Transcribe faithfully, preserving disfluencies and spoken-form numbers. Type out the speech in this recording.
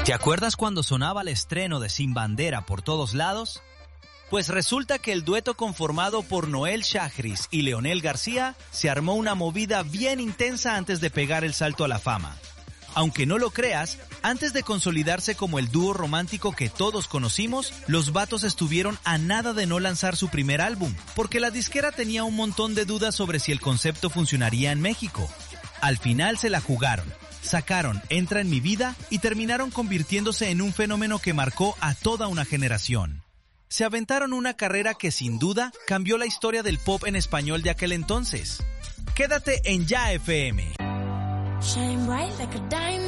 ¿Te acuerdas cuando sonaba el estreno de Sin Bandera por todos lados? Pues resulta que el dueto conformado por Noel Shahriz y Leonel García se armó una movida bien intensa antes de pegar el salto a la fama. Aunque no lo creas, antes de consolidarse como el dúo romántico que todos conocimos, los vatos estuvieron a nada de no lanzar su primer álbum, porque la disquera tenía un montón de dudas sobre si el concepto funcionaría en México. Al final se la jugaron, sacaron Entra en mi vida y terminaron convirtiéndose en un fenómeno que marcó a toda una generación. Se aventaron una carrera que sin duda cambió la historia del pop en español de aquel entonces. Quédate en Ya F M. Shine bright like a diamond.